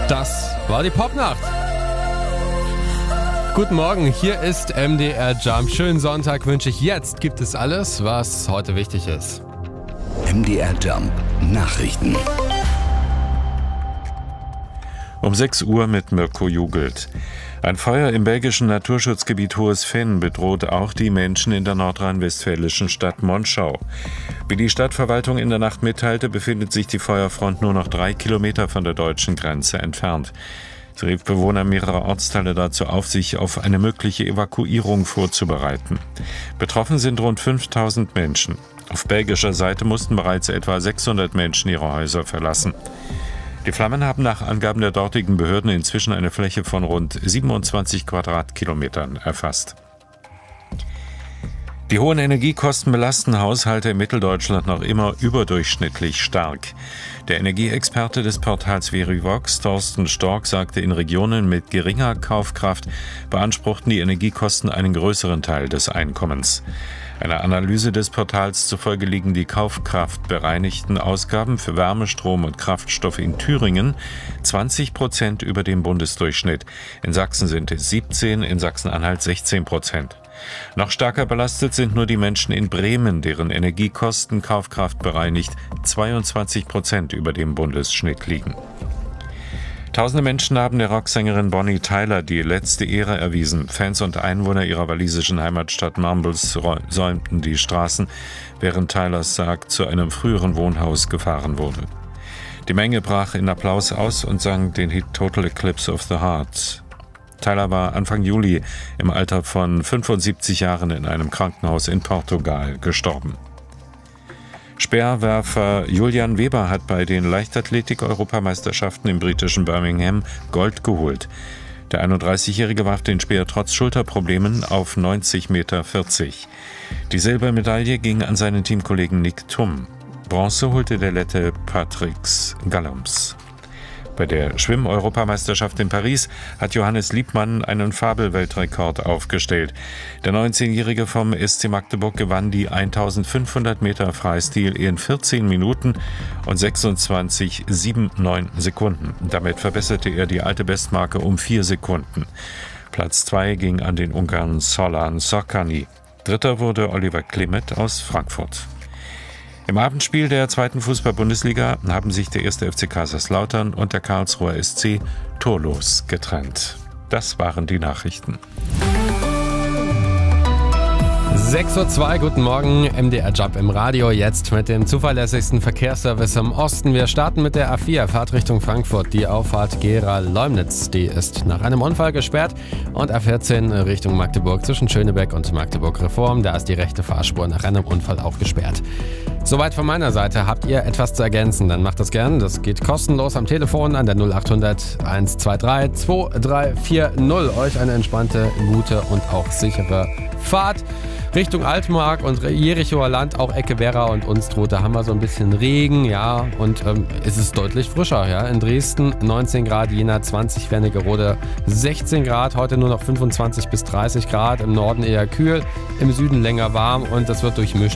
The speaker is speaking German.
Das war die Popnacht. Guten Morgen, hier ist MDR Jump. Schönen Sonntag wünsche ich. Jetzt gibt es alles, was heute wichtig ist. MDR Jump Nachrichten. Um 6 Uhr mit Mirko Jugelt. Ein Feuer im belgischen Naturschutzgebiet Hohes Venn bedroht auch die Menschen in der nordrhein-westfälischen Stadt Monschau. Wie die Stadtverwaltung in der Nacht mitteilte, befindet sich die Feuerfront nur noch 3 Kilometer von der deutschen Grenze entfernt. Sie rief Bewohner mehrerer Ortsteile dazu auf, sich auf eine mögliche Evakuierung vorzubereiten. Betroffen sind rund 5000 Menschen. Auf belgischer Seite mussten bereits etwa 600 Menschen ihre Häuser verlassen. Die Flammen haben nach Angaben der dortigen Behörden inzwischen eine Fläche von rund 27 Quadratkilometern erfasst. Die hohen Energiekosten belasten Haushalte in Mitteldeutschland noch immer überdurchschnittlich stark. Der Energieexperte des Portals Verivox, Thorsten Stork, sagte, in Regionen mit geringer Kaufkraft beanspruchten die Energiekosten einen größeren Teil des Einkommens. Einer Analyse des Portals zufolge liegen die kaufkraftbereinigten Ausgaben für Wärme, Strom und Kraftstoff in Thüringen 20% über dem Bundesdurchschnitt. In Sachsen sind es 17%, in Sachsen-Anhalt 16%. Noch stärker belastet sind nur die Menschen in Bremen, deren Energiekosten kaufkraftbereinigt 22% über dem Bundesschnitt liegen. Tausende Menschen haben der Rocksängerin Bonnie Tyler die letzte Ehre erwiesen. Fans und Einwohner ihrer walisischen Heimatstadt Mumbles säumten die Straßen, während Tylers Sarg zu einem früheren Wohnhaus gefahren wurde. Die Menge brach in Applaus aus und sang den Hit Total Eclipse of the Heart. Tyler war Anfang Juli im Alter von 75 Jahren in einem Krankenhaus in Portugal gestorben. Speerwerfer Julian Weber hat bei den Leichtathletik-Europameisterschaften im britischen Birmingham Gold geholt. Der 31-Jährige warf den Speer trotz Schulterproblemen auf 90,40 Meter. Die Silbermedaille ging an seinen Teamkollegen Nick Thum. Bronze holte der Lette Patrix Gallums. Bei der Schwimm-Europameisterschaft in Paris hat Johannes Liebmann einen Fabelweltrekord aufgestellt. Der 19-Jährige vom SC Magdeburg gewann die 1500 Meter Freistil in 14 Minuten und 26,79 Sekunden. Damit verbesserte er die alte Bestmarke um 4 Sekunden. Platz 2 ging an den Ungarn Solan Szokany. Dritter wurde Oliver Klimet aus Frankfurt. Im Abendspiel der 2. Fußball-Bundesliga haben sich der 1. FC Kaiserslautern und der Karlsruher SC torlos getrennt. Das waren die Nachrichten. 6:02 Uhr, guten Morgen, MDR Jump im Radio, jetzt mit dem zuverlässigsten Verkehrsservice im Osten. Wir starten mit der A4, Fahrtrichtung Frankfurt, die Auffahrt Gera-Leumnitz, die ist nach einem Unfall gesperrt, und A14 Richtung Magdeburg zwischen Schönebeck und Magdeburg-Reform, da ist die rechte Fahrspur nach einem Unfall auch gesperrt. Soweit von meiner Seite. Habt ihr etwas zu ergänzen, dann macht das gern. Das geht kostenlos am Telefon an der 0800 123 2340. Euch eine entspannte, gute und auch sichere Fahrt Richtung Altmark und Jerichoer Land, auch Ecke Werra und Unstrut. Da haben wir so ein bisschen Regen, ja, und es ist deutlich frischer, ja. In Dresden 19 Grad, Jena 20, Wernigerode 16 Grad, heute nur noch 25 bis 30 Grad, im Norden eher kühl, im Süden länger warm und das wird durchmischt